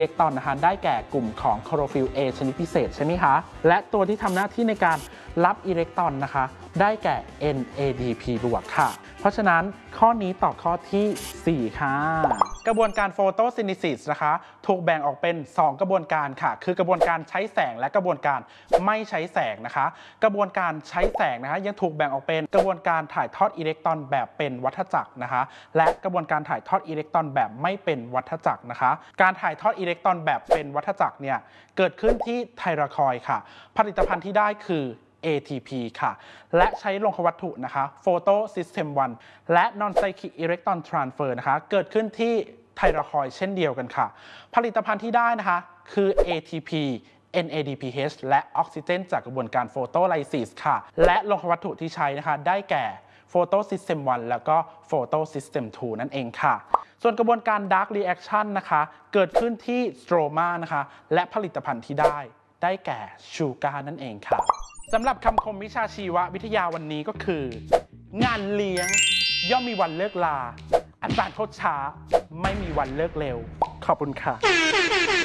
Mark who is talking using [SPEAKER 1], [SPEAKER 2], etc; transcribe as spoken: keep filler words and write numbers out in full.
[SPEAKER 1] เล็กตรอนนะคะได้แก่กลุ่มของคลอโรฟิล A ชนิดพิเศษใช่ไหมคะและตัวที่ทำหน้าที่ในการรับอิเล็กตรอนนะคะได้แก่ เอ็น เอ ดี พี บวกค่ะเพราะฉะนั้นข้อนี้ตอบข้อที่สี่ค่ะกระบวนการโฟโตซินธิซิสนะคะถูกแบ่งออกเป็นสองกระบวนการค่ะคือกระบวนการใช้แสงและกระบวนการไม่ใช้แสงนะคะกระบวนการใช้แสงนะคะยังถูกแบ่งออกเป็นกระบวนการถ่ายทอดอิเล็กตรอนแบบเป็นวัฏจักรนะคะและกระบวนการถ่ายทอดอิเล็กตรอนแบบไม่เป็นวัฏจักรนะคะการถ่ายทอดอิเล็กตรอนแบบเป็นวัฏจักรเนี่ยเกิดขึ้นที่ไทรคอยด์ค่ะผลิตภัณฑ์ที่ได้คือ เอ ที พี ค่ะและใช้โลหะวัตถุนะคะ Photo System วันและ Non-Cyclic Electron Transfer นะคะเกิดขึ้นที่ไทรคอยด์เช่นเดียวกันค่ะผลิตภัณฑ์ที่ได้นะคะคือ เอ ที พี เอ็น เอ ดี พี เอช และออกซิเจนจากกระบวนการโฟโตไลซิสค่ะและโลหะวัตถุที่ใช้นะคะได้แก่ Photo System วันแล้วก็ Photo System ทู นั่นเองค่ะส่วนกระบวนการ Dark Reaction นะคะเกิดขึ้นที่สโตรมานะคะและผลิตภัณฑ์ที่ได้ได้แก่ชูการ์นั่นเองค่ะสำหรับคำคมวิชาชีววิทยาวันนี้ก็คืองานเลี้ยงย่อมมีวันเลิกลาอาจารย์โทษช้าไม่มีวันเลิกเร็วขอบคุณค่ะ